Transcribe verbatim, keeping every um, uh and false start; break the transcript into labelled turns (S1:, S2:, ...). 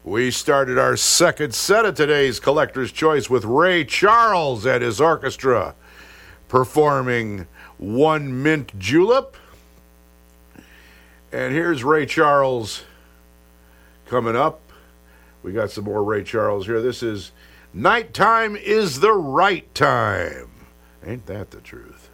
S1: We started our second set of today's Collector's Choice with Ray Charles and his orchestra performing One Mint Julep. And here's Ray Charles coming up. We got some more Ray Charles here. This is Nighttime is the Right Time. Ain't that the truth?